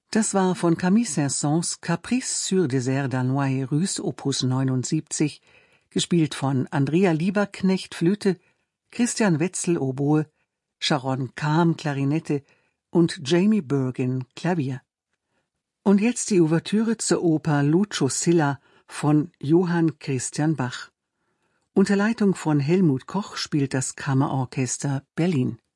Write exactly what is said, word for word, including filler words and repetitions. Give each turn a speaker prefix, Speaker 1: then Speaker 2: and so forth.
Speaker 1: Das war von Camille Saint-Saëns Caprice sur dessert danois et russe Opus neunundsiebzig, gespielt von Andrea Lieberknecht Flöte, Christian Wetzel Oboe, Sharon Kahn Klarinette und Jamie Bergin Klavier. Und jetzt die Ouvertüre zur Oper Lucio Silla von Johann Christian Bach. Unter Leitung von Helmut Koch spielt das Kammerorchester Berlin.